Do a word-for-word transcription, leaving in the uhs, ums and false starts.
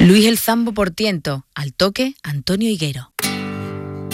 Luis el Zambo por tiento, al toque Antonio Higuero.